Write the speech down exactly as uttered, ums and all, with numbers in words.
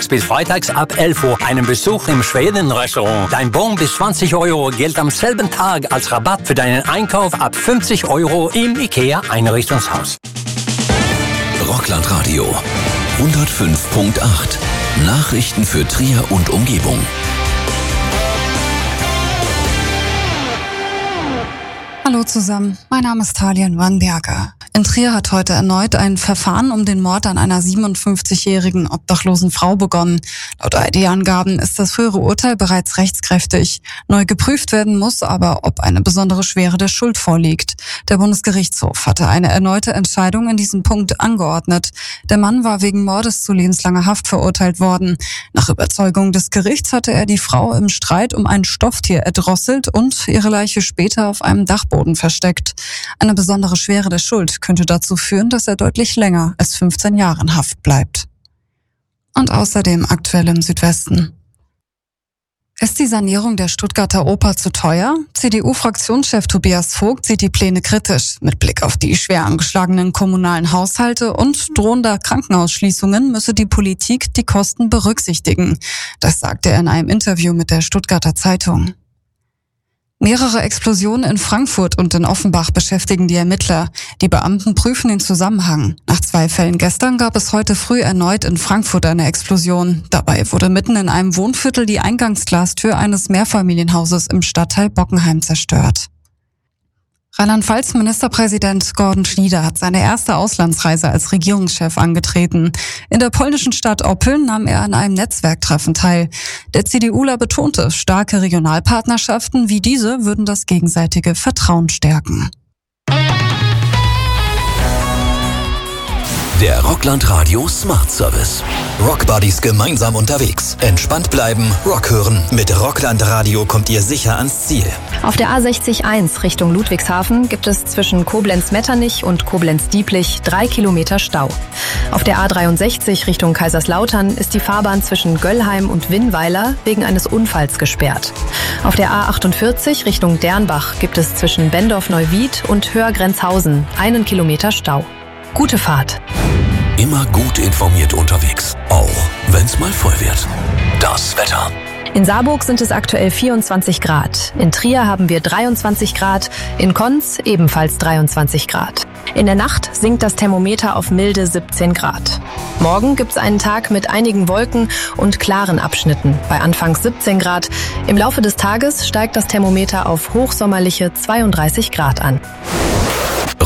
montags bis freitags ab elf Uhr einen Besuch im Schweden-Restaurant. Dein Bon bis zwanzig Euro gilt am selben Tag als Rabatt für deinen Einkauf ab fünfzig Euro im IKEA-Einrichtungshaus. Rockland Radio hundertfünf Komma acht. Nachrichten für Trier und Umgebung. Hallo zusammen, mein Name ist Talian Wannberger. In Trier hat heute erneut ein Verfahren um den Mord an einer siebenundfünfzigjährigen obdachlosen Frau begonnen. Laut I D-Angaben ist das frühere Urteil bereits rechtskräftig. Neu geprüft werden muss aber, ob eine besondere Schwere der Schuld vorliegt. Der Bundesgerichtshof hatte eine erneute Entscheidung in diesem Punkt angeordnet. Der Mann war wegen Mordes zu lebenslanger Haft verurteilt worden. Nach Überzeugung des Gerichts hatte er die Frau im Streit um ein Stofftier erdrosselt und ihre Leiche später auf einem Dachboden versteckt. Eine besondere Schwere der Schuld könnte dazu führen, dass er deutlich länger als fünfzehn Jahre in Haft bleibt. Und außerdem aktuell im Südwesten. Ist die Sanierung der Stuttgarter Oper zu teuer? C D U-Fraktionschef Tobias Vogt sieht die Pläne kritisch. Mit Blick auf die schwer angeschlagenen kommunalen Haushalte und drohender Krankenhausschließungen müsse die Politik die Kosten berücksichtigen. Das sagte er in einem Interview mit der Stuttgarter Zeitung. Mehrere Explosionen in Frankfurt und in Offenbach beschäftigen die Ermittler. Die Beamten prüfen den Zusammenhang. Nach zwei Fällen gestern gab es heute früh erneut in Frankfurt eine Explosion. Dabei wurde mitten in einem Wohnviertel die Eingangsglastür eines Mehrfamilienhauses im Stadtteil Bockenheim zerstört. Rheinland-Pfalz Ministerpräsident Gordon Schnieder hat seine erste Auslandsreise als Regierungschef angetreten. In der polnischen Stadt Oppeln nahm er an einem Netzwerktreffen teil. Der CDUler betonte, starke Regionalpartnerschaften wie diese würden das gegenseitige Vertrauen stärken. Der Rockland Radio Smart Service. Rockbuddies gemeinsam unterwegs. Entspannt bleiben, Rock hören. Mit Rockland Radio kommt ihr sicher ans Ziel. Auf der A sechzig eins Richtung Ludwigshafen gibt es zwischen Koblenz-Metternich und Koblenz-Dieblich drei Kilometer Stau. Auf der A dreiundsechzig Richtung Kaiserslautern ist die Fahrbahn zwischen Göllheim und Winnweiler wegen eines Unfalls gesperrt. Auf der A achtundvierzig Richtung Dernbach gibt es zwischen Bendorf-Neuwied und Höhr-Grenzhausen einen Kilometer Stau. Gute Fahrt. Immer gut informiert unterwegs, auch wenn's mal voll wird. Das Wetter. In Saarburg sind es aktuell vierundzwanzig Grad. In Trier haben wir dreiundzwanzig Grad. In Konz ebenfalls dreiundzwanzig Grad. In der Nacht sinkt das Thermometer auf milde siebzehn Grad. Morgen gibt's einen Tag mit einigen Wolken und klaren Abschnitten bei anfangs siebzehn Grad. Im Laufe des Tages steigt das Thermometer auf hochsommerliche zweiunddreißig Grad an.